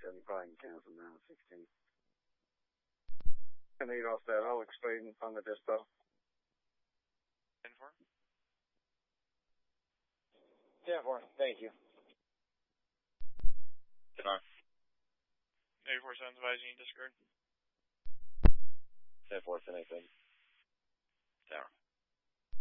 you probably can cancel now, 16. Can eat off that. I'll explain on the dispo. 10-4? 10-4, thank you. 10-9. 84-7's advising you discard. 10-4, 10-8, 10. Tower.